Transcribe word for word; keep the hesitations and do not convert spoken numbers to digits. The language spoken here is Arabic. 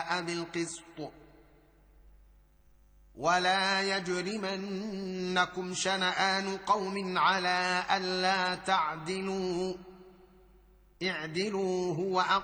وجاء بالقسط ولا يجرمنكم شنآن قوم على ألا تعدلوا اعدلوا هو أقرب